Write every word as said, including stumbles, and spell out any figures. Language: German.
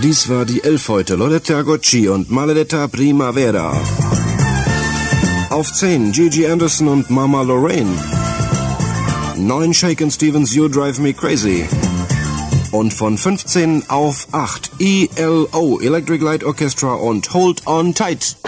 Dies war die Elf heute. Loretta Gocci und Maledetta Primavera. Auf zehn Gigi Anderson und Mama Lorraine. neun Shakin' Stevens You Drive Me Crazy. Und von fünfzehn auf acht E L O Electric Light Orchestra und Hold On Tight.